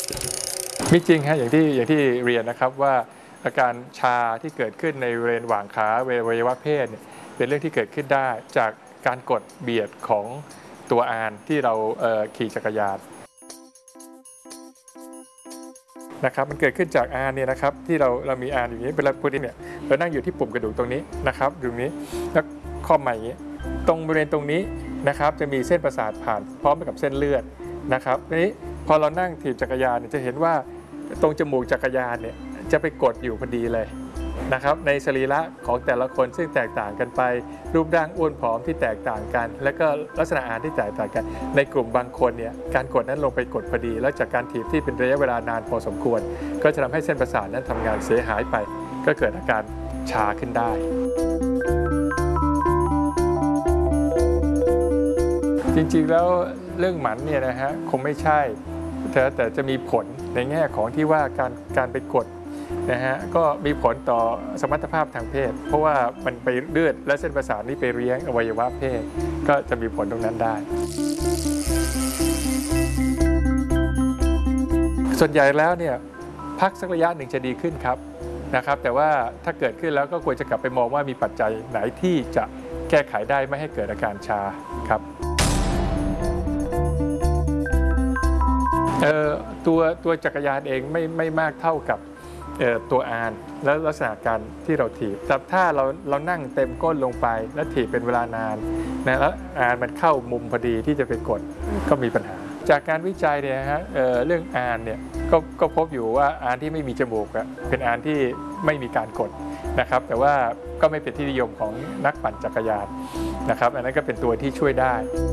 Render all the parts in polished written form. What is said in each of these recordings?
มีจริงฮะอย่างที่เรียนนะครับว่าอาการชาที่เกิดขึ้นในบริเวณหว่างขาอวัยวะเพศเนี่ยเป็นเรื่องที่เกิดขึ้นได้จากการกดเบียดของตัวอานที่เราขี่จักรยานนะครับมันเกิดขึ้นจากอานเนี่ยนะครับที่เรามีอานอย่างนี้เวลาพูดเนี่ยเรานั่งอยู่ที่ปุ่มกระดูกตรงนี้นะครับตรงนี้แล้วข้อใหม่อย่างนี้ตรงบริเวณตรงนี้นะครับจะมีเส้นประสาทผ่านพร้อมกับเส้นเลือดนะครับทีนี้พอเรานั่งถีบจักรยานจะเห็นว่าตรงจมูกจักรยานเนี่ยจะไปกดอยู่พอดีเลยนะครับในสรีระของแต่ละคนซึ่งแตกต่างกันไปรูปร่างอ้วนผอมที่แตกต่างกันและก็ลักษณะอาหารที่แตกต่างกันในกลุ่มบางคนเนี่ยการกดนั้นลงไปกดพอดีแล้วจากการถีบที่เป็นระยะเวลานานพอสมควรก็จะทำให้เส้นประสาทนั้นทำงานเสียหายไปก็เกิดอาการชาขึ้นได้จริงๆแล้วเรื่องหมันเนี่ยนะฮะคงไม่ใช่แต่จะมีผลในแง่ของที่ว่าการไปกดนะฮะก็มีผลต่อสมรรถภาพทางเพศเพราะว่ามันไปเลือดและเส้นประสาทนี้ไปเลี้ยงอวัยวะเพศก็จะมีผลตรงนั้นได้ส่วนใหญ่แล้วเนี่ยพักสักระยะหนึ่งจะดีขึ้นครับนะครับแต่ว่าถ้าเกิดขึ้นแล้วก็ควรจะกลับไปมองว่ามีปัจจัยไหนที่จะแก้ไขได้ไม่ให้เกิดอาการชาครับตัวจักรยานเองไม่มากเท่ากับตัวอานและลักษณะการที่เราถีบแต่ถ้าเรานั่งเต็มก้นลงไปแล้วถีบเป็นเวลานานนะแล้วอานมันเข้ามุมพอดีที่จะไปกดก็มีปัญหาจากการวิจัยเนี่ยฮะเรื่องอานเนี่ยก็พบอยู่ว่าอานที่ไม่มีจมูกเป็นอานที่ไม่มีการกดนะครับแต่ว่าก็ไม่เป็นที่นิยมของนักปั่นจักรยานนะครับอันนั้นก็เป็นตัวที่ช่วยได้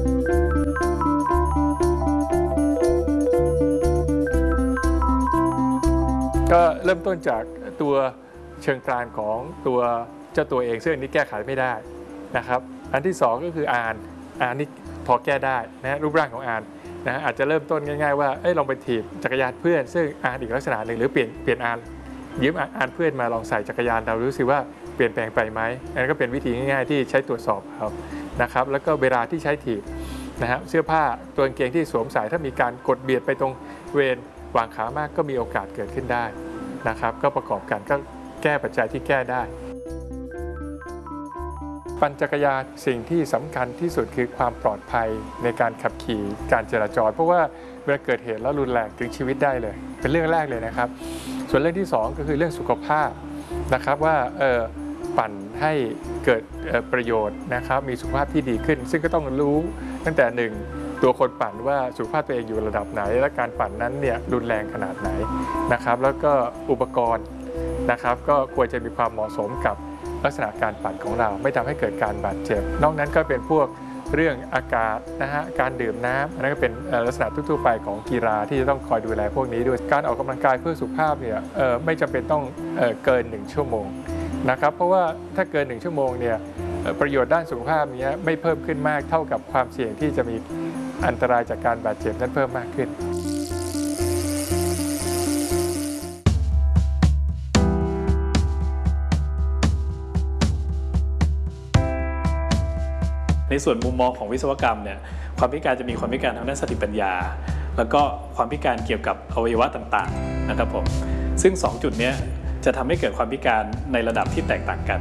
ก็เริ่มต้นจากตัวเชิงกรานของตัวเจ้าตัวเองซึ่งอันนี้แก้ไขไม่ได้นะครับอันที่2ก็คืออานนี่พอแก้ได้นะรูปร่างของอานนะอาจจะเริ่มต้นง่ายๆว่าลองไปถีบจักรยานเพื่อนซึ่งอานอีกลักษณะหนึ่งหรือเปลี่ยนอานยืมอานเพื่อนมาลองใส่จักรยานเรารู้สึกว่าเปลี่ยนแปลงไปไหมอันนั้นก็เป็นวิธีง่ายๆที่ใช้ตรวจสอบเขานะครับแล้วก็เวลาที่ใช้ถีบนะฮะเสื้อผ้าตัวกางเกงที่สวมใส่ถ้ามีการกดเบียดไปตรงเวรวางขามากก็มีโอกาสเกิดขึ้นได้นะครับก็ประกอบกันก็แก้ปัจจัยที่แก้ได้ปั่นจักรยานสิ่งที่สำคัญที่สุดคือความปลอดภัยในการขับขี่การจราจรเพราะว่าเวลาเกิดเหตุแล้วรุนแรงถึงชีวิตได้เลยเป็นเรื่องแรกเลยนะครับส่วนเรื่องที่2ก็คือเรื่องสุขภาพนะครับว่าปั่นให้เกิดประโยชน์นะครับมีสุขภาพที่ดีขึ้นซึ่งก็ต้องรู้ตั้งแต่1ตัวคนปั่นว่าสุขภาพตัวเองอยู่ระดับไหนและการปั่นนั้นเนี่ยรุนแรงขนาดไหนนะครับแล้วก็อุปกรณ์นะครับก็ควรจะมีความเหมาะสมกับลักษณะการปั่นของเราไม่ทำให้เกิดการบาดเจ็บนอกนั้นก็เป็นพวกเรื่องอากาศนะฮะการดื่มน้ำอันนั้นก็เป็นลักษณะทั่วๆไปของกีฬาที่จะต้องคอยดูแลพวกนี้ด้วยการออกกำลังกายเพื่อสุขภาพเนี่ยไม่จำเป็นต้องเกิน1 ชั่วโมงนะครับเพราะว่าถ้าเกิน1 ชั่วโมงเนี่ยประโยชน์ด้านสุขภาพนี้ไม่เพิ่มขึ้นมากเท่ากับความเสี่ยงที่จะมีอันตรายจากการบาดเจ็บนั้นเพิ่มมากขึ้นในส่วนมุมมองของวิศวกรรมเนี่ยความพิการจะมีความพิการทางด้านสติปัญญาแล้วก็ความพิการเกี่ยวกับอวัยวะต่างๆนะครับผมซึ่ง2 จุดนี้จะทำให้เกิดความพิการในระดับที่แตกต่างกัน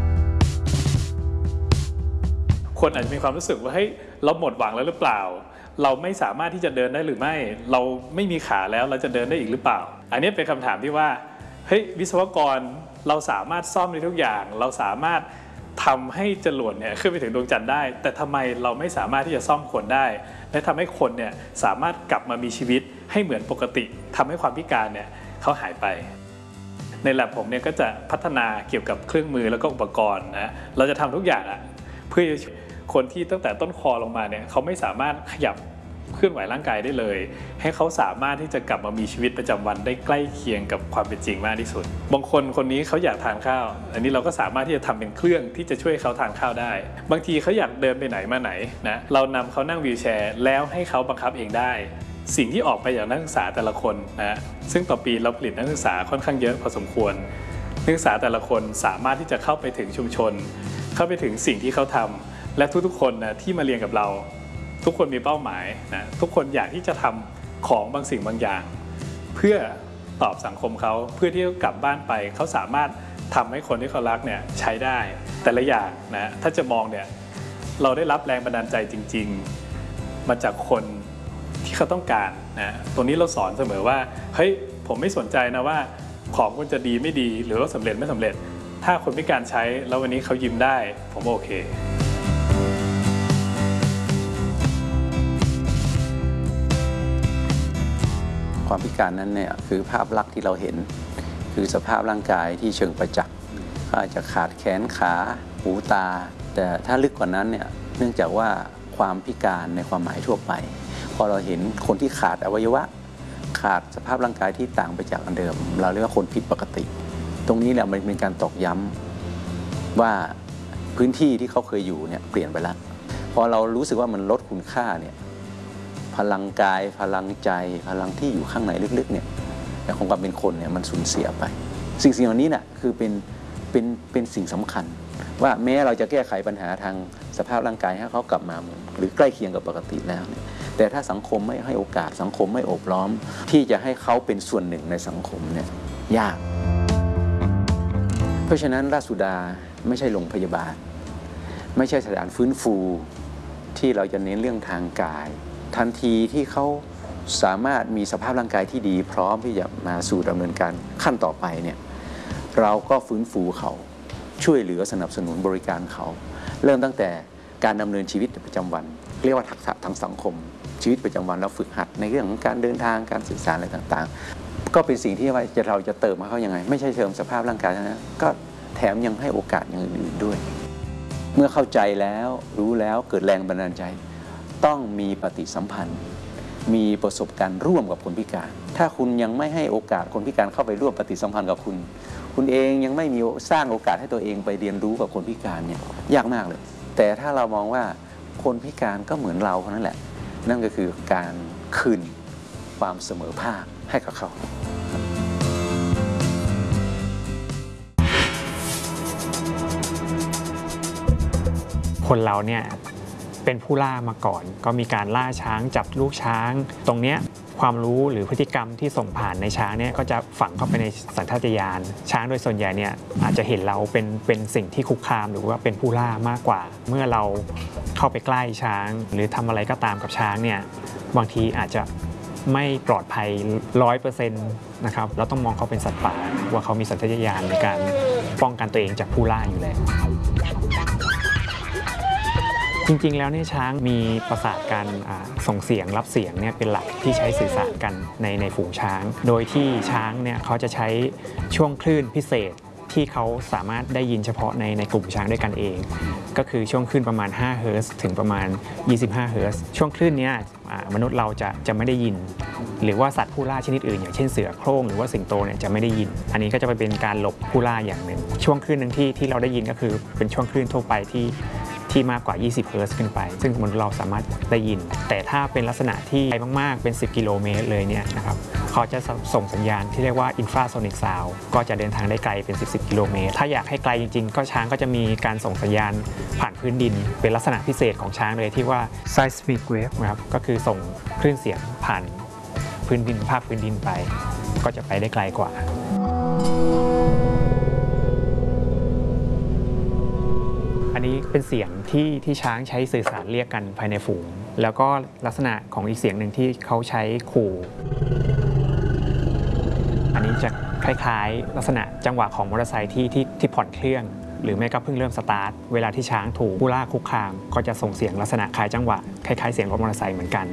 คนอาจจะมีความรู้สึกว่าเฮ้ยเราหมดหวังแล้วหรือเปล่าเราไม่สามารถที่จะเดินได้หรือไม่เราไม่มีขาแล้วเราจะเดินได้อีกหรือเปล่าอันนี้เป็นคำถามที่ว่าเฮ้ยวิศวกรเราสามารถซ่อมในทุกอย่างเราสามารถทำให้จรวดเนี่ยขึ้นไปถึงดวงจันทร์ได้แต่ทำไมเราไม่สามารถที่จะซ่อมคนได้และทำให้คนเนี่ยสามารถกลับมามีชีวิตให้เหมือนปกติทำให้ความพิการเนี่ยเขาหายไปใน lab ผมเนี่ยก็จะพัฒนาเกี่ยวกับเครื่องมือแล้วก็อุปกรณ์นะเราจะทำทุกอย่างเพื่อคนที่ตั้งแต่ต้นคอลงมาเนี่ยเขาไม่สามารถขยับเคลื่อนไหวร่างกายได้เลยให้เขาสามารถที่จะกลับมามีชีวิตประจำวันได้ใกล้เคียงกับความเป็นจริงมากที่สุดบางคนนี้เขาอยากทานข้าวอันนี้เราก็สามารถที่จะทำเป็นเครื่องที่จะช่วยเขาทานข้าวได้บางทีเขาอยากเดินไปไหนมาไหนนะเรานำเขานั่งวีลแชร์แล้วให้เขาบังคับเองได้สิ่งที่ออกไปจากนักศึกษาแต่ละคนนะซึ่งต่อปีเราผลิตนักศึกษาค่อนข้างเยอะพอสมควรนักศึกษาแต่ละคนสามารถที่จะเข้าไปถึงชุมชนเข้าไปถึงสิ่งที่เขาทำและทุกๆคนนะที่มาเรียนกับเราทุกคนมีเป้าหมายนะทุกคนอยากที่จะทำของบางสิ่งบางอย่างเพื่อตอบสังคมเขาเพื่อที่เขากลับบ้านไปเขาสามารถทำให้คนที่เขารักเนี่ยใช้ได้แต่ละอย่างนะถ้าจะมองเนี่ยเราได้รับแรงบันดาลใจจริงๆมาจากคนที่เขาต้องการนะตรงนี้เราสอนเสมอว่าเฮ้ยผมไม่สนใจนะว่าของคุณจะดีไม่ดีหรือว่าสำเร็จไม่สำเร็จถ้าคนพิการใช้แล้ววันนี้เขายิ้มได้ผมโอเคความพิการนั้นเนี่ยคือภาพลักษณ์ที่เราเห็นคือสภาพร่างกายที่เชิงประจักษ์อาจจะขาดแขนขาหูตาแต่ถ้าลึกกว่านั้นเนี่ยเนื่องจากว่าความพิการในความหมายทั่วไปพอเราเห็นคนที่ขาดอวัยวะขาดสภาพร่างกายที่ต่างไปจากอันเดิมเราเรียกว่าคนผิดปกติตรงนี้แหละมันเป็นการตอกย้ำว่าพื้นที่ที่เขาเคยอยู่เนี่ยเปลี่ยนไปแล้วพอเรารู้สึกว่ามันลดคุณค่าเนี่ยพลังกายพลังใจพลังที่อยู่ข้างในลึกๆเนี่ยของความเป็นคนเนี่ยมันสูญเสียไปสิ่งเหล่านี้น่ะคือเป็นสิ่งสำคัญว่าแม้เราจะแก้ไขปัญหาทางสภาพร่างกายให้เขากลับมาเหมือนหรือใกล้เคียงกับปกติแล้วเนี่ยแต่ถ้าสังคมไม่ให้โอกาสสังคมไม่โอบล้อมที่จะให้เขาเป็นส่วนหนึ่งในสังคมเนี่ยยากเพราะฉะนั้นราชสุดาไม่ใช่โรงพยาบาลไม่ใช่สถานฟื้นฟูที่เราจะเน้นเรื่องทางกายทันทีที่เขาสามารถมีสภาพร่างกายที่ดีพร้อมที่จะมาสู่ดำเนินการขั้นต่อไปเนี่ยเราก็ฟื้นฟูเขาช่วยเหลือสนับสนุนบริการเขาเริ่มตั้งแต่การดำเนินชีวิตประจำวันเรียกว่าทักษะทางสังคมชีวิตประจำวันเราฝึกหัดในเรื่องของการเดินทางการสื่อสารอะไรต่างๆก็เป็นสิ่งที่ว่าเราจะเติมให้เขายังไงไม่ใช่เติมสภาพร่างกายนะก็แถมยังให้โอกาสอย่างอื่นๆด้วยเมื่อเข้าใจแล้วรู้แล้วเกิดแรงบันดาลใจต้องมีปฏิสัมพันธ์มีประสบการณ์ร่วมกับคนพิการถ้าคุณยังไม่ให้โอกาสคนพิการเข้าไปร่วมปฏิสัมพันธ์กับคุณเองยังไม่มีสร้างโอกาสให้ตัวเองไปเรียนรู้กับคนพิการเนี่ยยากมากเลยแต่ถ้าเรามองว่าคนพิการก็เหมือนเราเท่านั้นแหละนั่นก็คือการคืนความเสมอภาคให้กับเขาคนเราเนี่ยเป็นผู้ล่ามาก่อนก็มีการล่าช้างจับลูกช้างตรงเนี้ยความรู้หรือพฤติกรรมที่ส่งผ่านในช้างเนี่ยก็จะฝังเข้าไปในสัญชาตญาณช้างโดยส่วนใหญ่เนี่ยอาจจะเห็นเราเป็นสิ่งที่คุกคามหรือว่าเป็นผู้ล่ามากกว่าเมื่อเราเข้าไปใกล้ช้างหรือทำอะไรก็ตามกับช้างเนี่ยบางทีอาจจะไม่ปลอดภัย 100% นะครับเราต้องมองเขาเป็นสัตว์ป่าว่าเขามีสัญชาตญาณในการป้องกันตัวเองจากผู้ล่าอยู่แล้วจริงๆแล้วเนี่ยช้างมีประสาทการส่งเสียงรับเสียงเนี่ยเป็นหลักที่ใช้สื่อสารกันในฝูงช้างโดยที่ช้างเนี่ยเขาจะใช้ช่วงคลื่นพิเศษที่เขาสามารถได้ยินเฉพาะในกลุ่มช้างด้วยกันเองก็คือช่วงคลื่นประมาณ5เฮิร์ตซ์ถึงประมาณ25เฮิร์ตซ์ช่วงคลื่นนี้มนุษย์เราจะไม่ได้ยินหรือว่าสัตว์ผู้ล่าชนิดอื่นอย่างเช่นเสือโคร่งหรือว่าสิงโตเนี่ยจะไม่ได้ยินอันนี้ก็จะเป็นการหลบผู้ล่าอย่างหนึ่งช่วงคลื่นนึงที่เราได้ยินก็คือเป็นช่วงคลื่นทั่วไปที่มากกว่า20เฮิร์ตซ์ขึ้นไปซึ่งมนุษย์เราสามารถได้ยินแต่ถ้าเป็นลักษณะที่ไกลมากๆเป็น10กิโลเมตรเลยเนี่ยนะครับเขาจะส่งสัญญาณที่เรียกว่าอินฟราโซนิกซาวด์ก็จะเดินทางได้ไกลเป็น10กิโลเมตรถ้าอยากให้ไกลจริงๆก็ช้างก็จะมีการส่งสัญญาณผ่านพื้นดินเป็นลักษณะพิเศษของช้างเลยที่ว่า seismic wave นะครับก็คือส่งคลื่นเสียงผ่านพื้นดินภาคพื้นดินไปก็จะไปได้ไกลกว่าอันนี้เป็นเสียงที่ช้างใช้สื่อสารเรียกกันภายในฝูงแล้วก็ลักษณะของอีกเสียงหนึ่งที่เขาใช้ขู่อันนี้จะคล้ายๆลักษณะจังหวะของมอเตอร์ไซค์ที่ผ่อนเครื่องหรือไม่ก็เพิ่งเริ่มสตาร์ทเวลาที่ช้างถูกผู้ล่าคุกคามก็จะส่งเสียงลักษณะคล้ายจังหวะคล้ายๆเสียงรถมอเตอร์ไซค์เหมือนกัน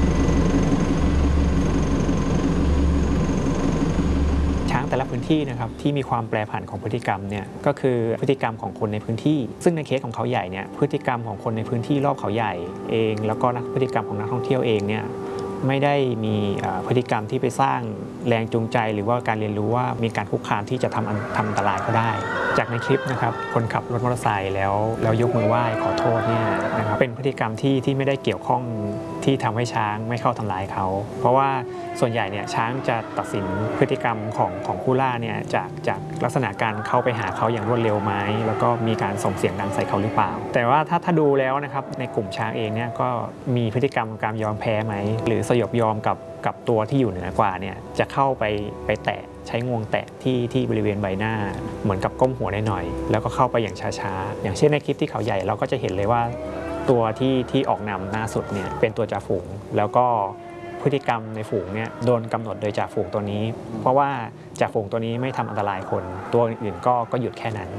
ช้างแต่ละพื้นที่นะครับที่มีความแปรผันของพฤติกรรมเนี่ยก็คือพฤติกรรมของคนในพื้นที่ซึ่งในเคสของเขาใหญ่เนี่ยพฤติกรรมของคนในพื้นที่รอบเขาใหญ่เองแล้วก็พฤติกรรมของนักท่องเที่ยวเองเนี่ยไม่ได้มีพฤติกรรมที่ไปสร้างแรงจูงใจหรือว่าการเรียนรู้ว่ามีการคุกคามที่จะทำอันตรายก็ได้จากในคลิปนะครับคนขับรถมอเตอร์ไซค์แล้วยกมือไหว้ขอโทษเนี่ยนะครับเป็นพฤติกรรมที่ไม่ได้เกี่ยวข้องที่ทำให้ช้างไม่เข้าทำร้ายเขาเพราะว่าส่วนใหญ่เนี่ยช้างจะตัดสินพฤติกรรมของผู้ล่าเนี่ยจากลักษณะการเข้าไปหาเขาอย่างรวดเร็วไหมแล้วก็มีการส่งเสียงดังใส่เขาหรือเปล่าแต่ว่าถ้าดูแล้วนะครับในกลุ่มช้างเองเนี่ยก็มีพฤติกรรมการยอมแพ้ไหมหรือสยบยอมกับตัวที่อยู่เหนือกว่าเนี่ยจะเข้าไปแตะใช้งวงแตะที่บริเวณใบหน้าเหมือนกับก้มหัวได้หน่อยแล้วก็เข้าไปอย่างช้าๆอย่างเช่นในคลิปที่เขาใหญ่เราก็จะเห็นเลยว่าตัวที่ออกนำหน้าสุดเนี่ยเป็นตัวจ่าฝูงแล้วก็พฤติกรรมในฝูงเนี่ยโดนกำหนดโดยจ่าฝูงตัวนี้เพราะว่าจ่าฝูงตัวนี้ไม่ทำอันตรายคนตัวอื่นๆก็หยุดแค่นั้น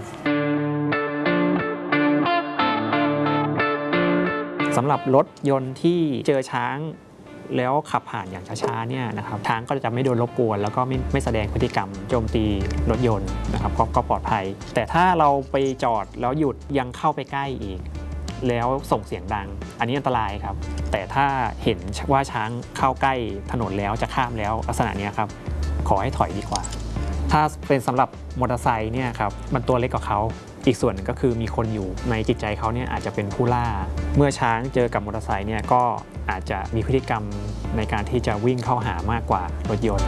สำหรับรถยนต์ที่เจอช้างแล้วขับผ่านอย่างช้าๆเนี่ยนะครับช้างก็จะไม่โดนรบกวนแล้วก็ไม่แสดงพฤติกรรมโจมตีรถยนต์นะครับก็ปลอดภัยแต่ถ้าเราไปจอดแล้วหยุดยังเข้าไปใกล้อีกแล้วส่งเสียงดังอันนี้อันตรายครับแต่ถ้าเห็นว่าช้างเข้าใกล้ถนนแล้วจะข้ามแล้วลักษณะนี้ครับขอให้ถอยดีกว่าถ้าเป็นสำหรับมอเตอร์ไซค์เนี่ยครับมันตัวเล็กกว่าเขาอีกส่วนหนึ่งก็คือมีคนอยู่ในจิตใจเขาเนี่ยอาจจะเป็นผู้ล่าเมื่อช้างเจอกับมอเตอร์ไซค์เนี่ยก็อาจจะมีพฤติกรรมในการที่จะวิ่งเข้าหามากกว่ารถยนต์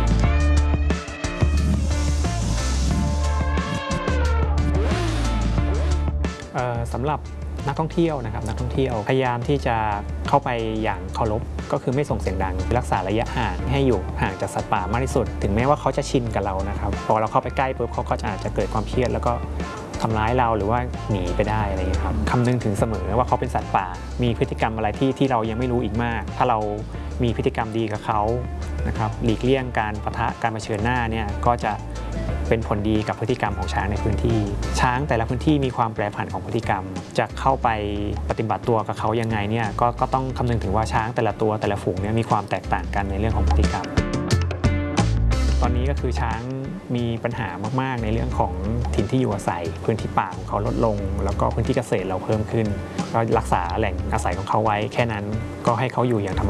สำหรับนักท่องเที่ยวนะครับนักท่องเที่ยวพยายามที่จะเข้าไปอย่างเคารพก็คือไม่ส่งเสียงดังรักษาระยะห่างให้อยู่ห่างจากสัตว์ป่ามากที่สุดถึงแม้ว่าเขาจะชินกับเรานะครับพอเราเข้าไปใกล้ปุ๊บเขาก็อาจจะเกิดความเครียดแล้วก็ทำร้ายเราหรือว่าหนีไปได้อะไรอย่างนี้ครับคำนึงถึงเสมอว่าเขาเป็นสัตว์ป่ามีพฤติกรรมอะไรที่เรายังไม่รู้อีกมากถ้าเรามีพฤติกรรมดีกับเขานะครับหลีกเลี่ยงการปะทะการเผชิญหน้าเนี่ยก็จะเป็นผลดีกับพฤติกรรมของช้างในพื้นที่ช้างแต่ละพื้นที่มีความแปรผันของพฤติกรรมจะเข้าไปปฏิบัติตัวกับเขายังไงเนี่ยก็ต้องคำนึงถึงว่าช้างแต่ละตัวแต่ละฝูงเนี่ยมีความแตกต่างกันในเรื่องของพฤติกรรมตอนนี้ก็คือช้างมีปัญหามากๆในเรื่องของถิ่นที่อยู่อาศัยพื้นที่ป่าของเขาลดลงแล้วก็พื้นที่เกษตรเราเพิ่มขึ้นก็รักษาแหล่งอาศัยของเขาไว้แค่นั้นก็ให้เขาอยู่อย่างธรรม